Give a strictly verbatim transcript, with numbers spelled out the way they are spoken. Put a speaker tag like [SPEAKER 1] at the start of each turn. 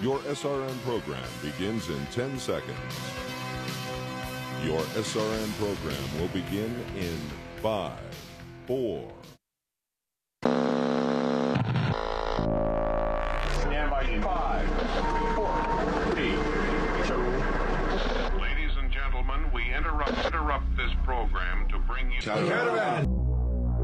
[SPEAKER 1] Your S R N program begins in ten seconds. Your S R N program will begin in five, four.
[SPEAKER 2] Stand by in five, four, three, two.
[SPEAKER 3] Ladies and gentlemen, we interrupt interrupt this program to bring you.